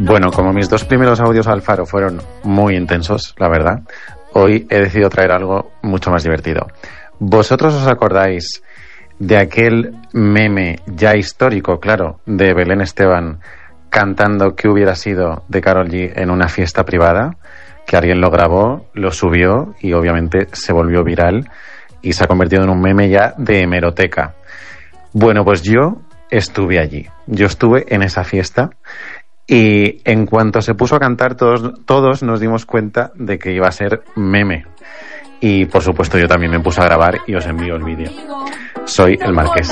Bueno, como mis dos primeros audios al faro fueron muy intensos, la verdad, hoy he decidido traer algo mucho más divertido. ¿Vosotros os acordáis de aquel meme ya histórico, claro, de Belén Esteban cantando "¿Qué hubiera sido?" de Karol G en una fiesta privada? Que alguien lo grabó, lo subió y obviamente se volvió viral y se ha convertido en un meme ya de hemeroteca. Bueno, pues yo estuve allí, yo estuve en esa fiesta y en cuanto se puso a cantar todos nos dimos cuenta de que iba a ser meme. Y por supuesto yo también me puse a grabar y os envío el vídeo. Soy el Marqués.